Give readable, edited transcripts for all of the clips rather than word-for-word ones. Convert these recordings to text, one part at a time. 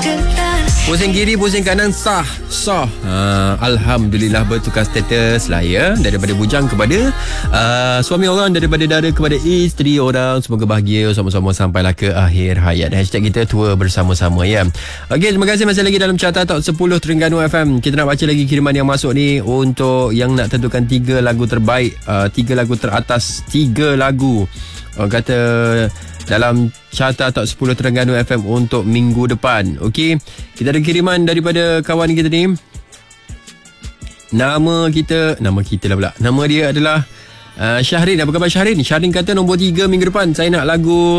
Pusing kiri, pusing kanan, sah. Alhamdulillah bertukar status lah ya. Daripada bujang kepada suami orang, daripada dara kepada isteri orang. Semoga bahagia sama-sama sampailah ke akhir hayat. Hashtag kita tua bersama-sama ya. Okey, terima kasih masih lagi dalam carta top 10 Terengganu FM. Kita nak baca lagi kiriman yang masuk ni untuk yang nak tentukan 3 lagu terbaik, 3 lagu teratas, 3 lagu kata dalam carta top 10 Terengganu FM untuk minggu depan. Okey, kita ada kiriman daripada kawan kita ni. Nama dia adalah Syahrin. Apa khabar Syahrin? Syahrin kata nombor 3 minggu depan saya nak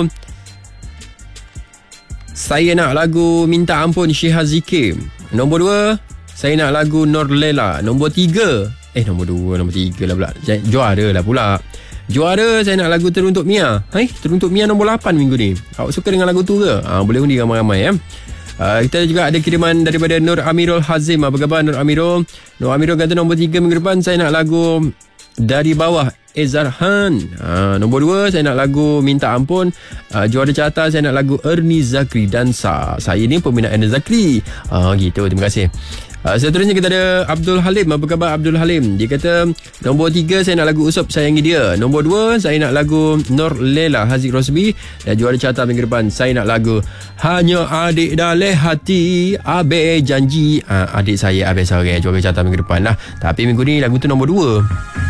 lagu Minta Ampun Syihah Zikir. Nombor 2 saya nak lagu Nur Lela. Nombor 3 lah pula. Juara lah pula. Juara saya nak lagu Teruntuk Mia. Teruntuk Mia nombor 8 minggu ni. Awak suka dengan lagu tu ke? Boleh undi ramai-ramai ya. Kita juga ada kiriman daripada Nur Amirul Hazim. Apa khabar Nur Amirul? Nur Amirul kata nombor 3 minggu depan saya nak lagu Dari Bawah Ezarhan. Nombor 2 saya nak lagu Minta Ampun. Juara carta saya nak lagu Ernie Zakri Dansa. Saya ni peminat Ernie Zakri. Gitu, terima kasih. Seterusnya kita ada Abdul Halim. Apa khabar Abdul Halim? Dia kata nombor 3 saya nak lagu Usop Sayangi Dia. Nombor 2 saya nak lagu Nur Lela Haziq Rosbi. Dan juara carta minggu depan saya nak lagu Hanya Adik Daleh Hati Abe Janji. Adik saya Abe Sore juara carta minggu depan lah. Tapi minggu ni lagu tu nombor 2.